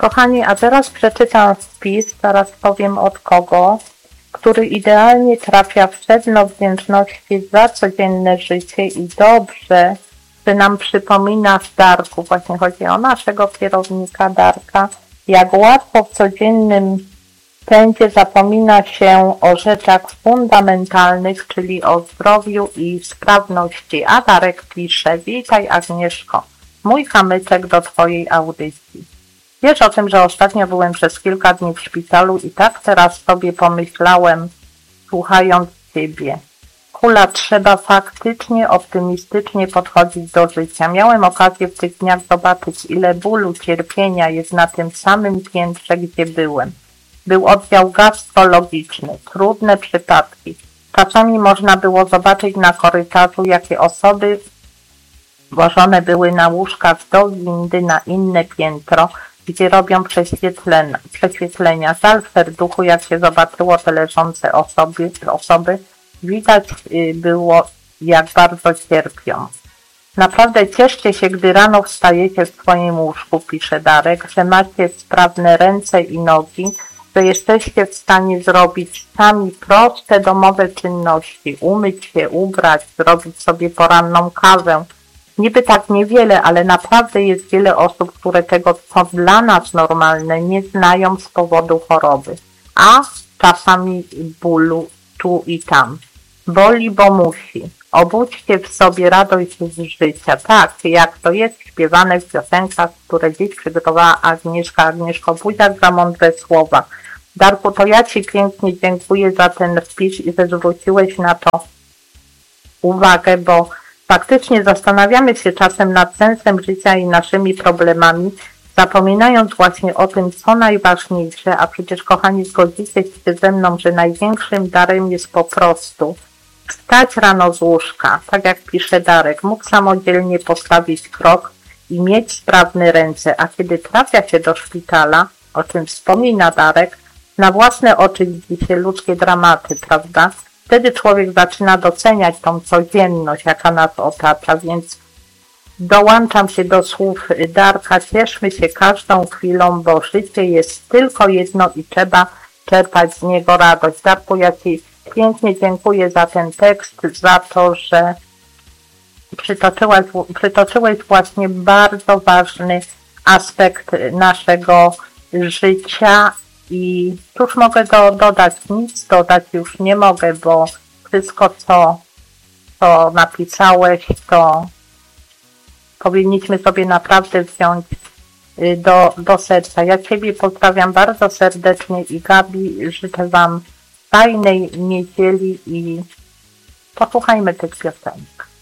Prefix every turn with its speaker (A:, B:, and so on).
A: Kochani, a teraz przeczytam wpis, zaraz powiem od kogo, który idealnie trafia w sedno wdzięczności za codzienne życie i dobrze, że nam przypomina w Darku, właśnie chodzi o naszego kierownika Darka, jak łatwo w codziennym pędzie zapomina się o rzeczach fundamentalnych, czyli o zdrowiu i sprawności. A Darek pisze: witaj Agnieszko, mój kamyczek do twojej audycji. Wiesz o tym, że ostatnio byłem przez kilka dni w szpitalu i tak teraz sobie pomyślałem, słuchając ciebie. Kula, trzeba faktycznie optymistycznie podchodzić do życia. Miałem okazję w tych dniach zobaczyć, ile bólu, cierpienia jest na tym samym piętrze, gdzie byłem. Był oddział gastrologiczny, trudne przypadki. Czasami można było zobaczyć na korytarzu, jakie osoby włożone były na łóżkach do windy na inne piętro, gdzie robią prześwietlenia. Żal w serduchu, jak się zobaczyło te leżące osoby, widać było, jak bardzo cierpią. Naprawdę cieszcie się, gdy rano wstajecie w swoim łóżku, pisze Darek, że macie sprawne ręce i nogi, że jesteście w stanie zrobić sami proste domowe czynności, umyć się, ubrać, zrobić sobie poranną kawę. Niby tak niewiele, ale naprawdę jest wiele osób, które tego, co dla nas normalne, nie znają z powodu choroby, a czasami bólu tu i tam. Boli, bo musi. Obudźcie w sobie radość z życia. Tak, jak to jest śpiewane w piosenkach, które dziś przygotowała Agnieszka. Agnieszko Buziak za mądre słowa. Darku, to ja Ci pięknie dziękuję za ten wpis i że zwróciłeś na to uwagę, bo faktycznie zastanawiamy się czasem nad sensem życia i naszymi problemami, zapominając właśnie o tym, co najważniejsze, a przecież, kochani, zgodzicie się ze mną, że największym darem jest po prostu wstać rano z łóżka, tak jak pisze Darek, mógł samodzielnie postawić krok i mieć sprawne ręce, a kiedy trafia się do szpitala, o czym wspomina Darek, na własne oczy widzi się ludzkie dramaty, prawda? Wtedy człowiek zaczyna doceniać tą codzienność, jaka nas otacza, więc dołączam się do słów Darka, cieszmy się każdą chwilą, bo życie jest tylko jedno i trzeba czerpać z niego radość. Darku, ja Ci pięknie dziękuję za ten tekst, za to, że przytoczyłeś właśnie bardzo ważny aspekt naszego życia i cóż mogę dodać? Nic dodać już nie mogę, bo wszystko, co napisałeś, to powinniśmy sobie naprawdę wziąć do serca. Ja Ciebie pozdrawiam bardzo serdecznie i Gabi, życzę Wam fajnej niedzieli i posłuchajmy tych piosenek.